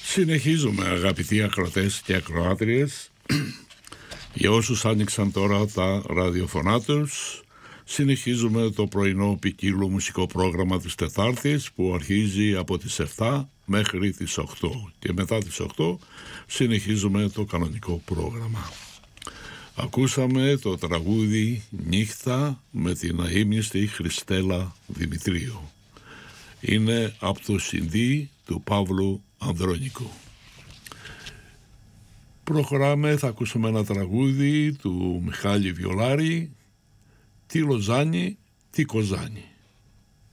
Συνεχίζουμε, αγαπητοί ακροατές και ακροάτριες. Για όσους άνοιξαν τώρα τα ραδιοφωνά τους, συνεχίζουμε το πρωινό ποικίλο μουσικό πρόγραμμα της Τετάρτης, που αρχίζει από τις 7 μέχρι τις 8 και μετά τις 8 συνεχίζουμε το κανονικό πρόγραμμα. Ακούσαμε το τραγούδι «Νύχτα» με την αείμνηστη Χριστέλα Δημητρίου. Είναι από το CD του Παύλου Ανδρώνικου. Προχωράμε, θα ακούσουμε ένα τραγούδι του Μιχάλη Βιολάρη, «Τι Λοζάνη, τι Κοζάνη».